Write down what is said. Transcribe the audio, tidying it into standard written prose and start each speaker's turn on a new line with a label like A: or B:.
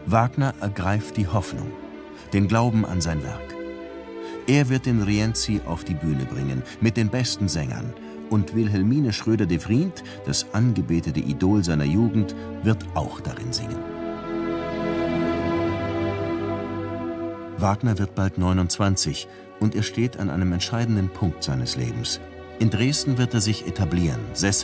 A: Wagner ergreift die Hoffnung, den Glauben an sein Werk. Er wird den Rienzi auf die Bühne bringen, mit den besten Sängern, und Wilhelmine Schröder de Vriend, das angebetete Idol seiner Jugend, wird auch darin singen. Wagner wird bald 29 und er steht an einem entscheidenden Punkt seines Lebens. In Dresden wird er sich etablieren,